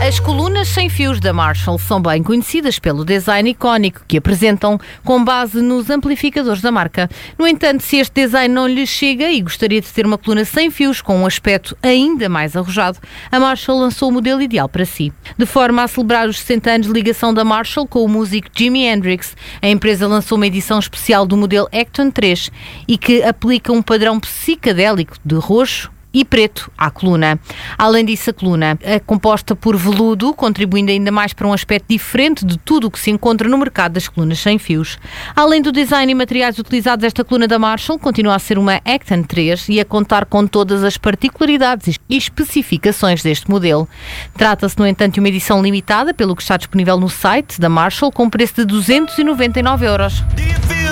As colunas sem fios da Marshall são bem conhecidas pelo design icónico que apresentam com base nos amplificadores da marca. No entanto, se este design não lhe chega e gostaria de ter uma coluna sem fios com um aspecto ainda mais arrojado, a Marshall lançou o modelo ideal para si. De forma a celebrar os 60 anos de ligação da Marshall com o músico Jimi Hendrix, a empresa lançou uma edição especial do modelo Acton 3 e que aplica um padrão psicadélico de roxo e preto à coluna. Além disso, a coluna é composta por veludo, contribuindo ainda mais para um aspecto diferente de tudo o que se encontra no mercado das colunas sem fios. Além do design e materiais utilizados, esta coluna da Marshall continua a ser uma Acton 3 e a contar com todas as particularidades e especificações deste modelo. Trata-se, no entanto, de uma edição limitada, pelo que está disponível no site da Marshall, com preço de 299 €.